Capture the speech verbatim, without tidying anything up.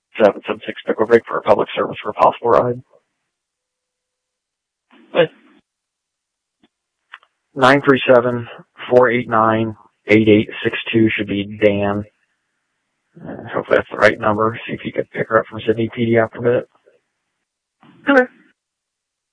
seven seven six Pickle Break for a public service for a possible ride. What? nine three seven, four eight nine, eight eight six two should be Dan. Uh, hopefully that's the right number. See if you could pick her up from Sydney P D after a bit. Okay.